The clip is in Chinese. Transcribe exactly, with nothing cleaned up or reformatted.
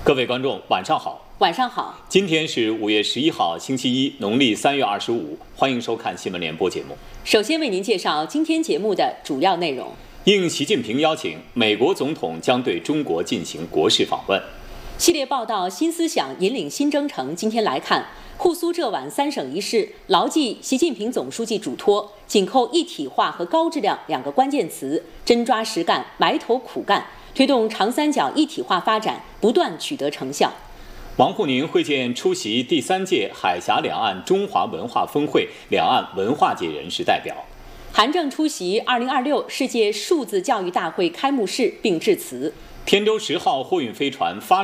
各位观众，晚上好。 晚上好。 今天是五月十一号，星期一，农历三月二十五。欢迎收看新闻联播节目。 首先为您介绍今天节目的主要内容。 应习近平邀请，美国总统将对中国进行国事访问。 系列报道《新思想引领新征程》，今天来看沪苏浙皖三省一市，牢记习近平总书记嘱托，紧扣一体化和高质量两个关键词，真抓实干，埋头苦干，推动长三角一体化发展不断取得成效。 王沪宁会见出席第三届海峡两岸中华文化峰会两岸文化界人士代表。 韩正出席二零二六世界数字教育大会开幕式并致辞。 天舟十号货运飞船发